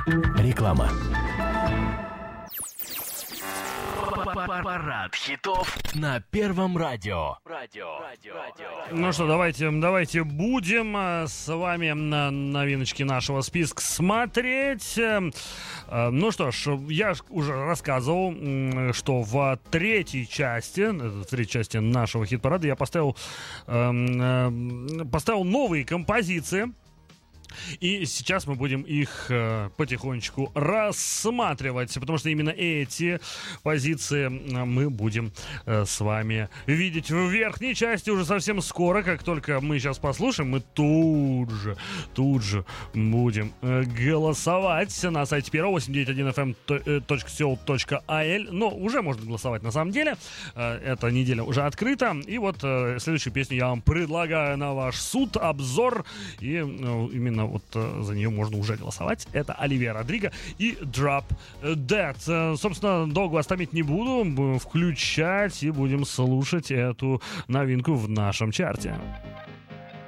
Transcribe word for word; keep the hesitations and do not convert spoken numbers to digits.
Реклама. Парад хитов на Первом радио. Радио. Ну что, давайте, давайте будем с вами на новиночки нашего списка смотреть. Ну что ж, я уже рассказывал, что в третьей части, в третьей части нашего хит-парада я поставил, поставил новые композиции. И сейчас мы будем их э, потихонечку рассматривать, потому что именно эти позиции мы будем э, с вами видеть в верхней части уже совсем скоро. Как только мы сейчас послушаем, мы тут же, тут же будем э, голосовать на сайте Первого восемь девять один эф эм точка сеул точка ай эл. Но уже можно голосовать на самом деле. Э, эта неделя уже открыта. И вот э, следующую песню я вам предлагаю на ваш суд, обзор. И э, именно вот э, за нее можно уже голосовать. Это Оливия Родриго и Drop Dead. Э, собственно, долго вас томить не буду. Будем включать и будем слушать эту новинку в нашем чарте.